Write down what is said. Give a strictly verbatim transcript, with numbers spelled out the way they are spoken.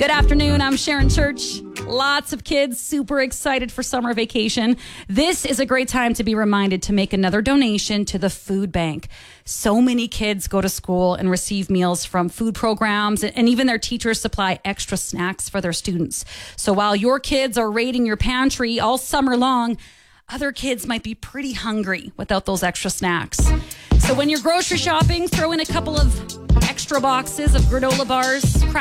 Good afternoon. I'm Sharon Church. Lots of kids super excited for summer vacation. This is a great time to be reminded to make another donation to the food bank. So many kids go to school and receive meals from food programs, and even their teachers supply extra snacks for their students. So while your kids are raiding your pantry all summer long, other kids might be pretty hungry without those extra snacks. So when you're grocery shopping, throw in a couple of extra boxes of granola bars,